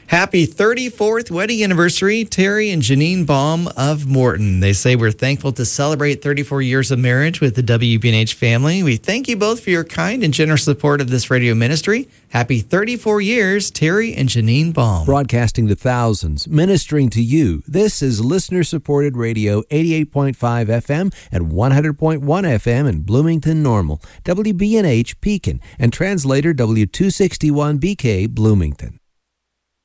Happy 34th wedding anniversary, Terry and Janine Baum of Morton. They say we're thankful to celebrate 34 years of marriage with the WBNH family. We thank you both for your kind and generous support of this radio ministry. Happy 34 years, Terry and Janine Baum. Broadcasting to thousands, ministering to you. This is listener-supported radio, 88.5 FM and 100.1 FM in Bloomington Normal, WBNH Pekin, and translator W261BK Bloomington.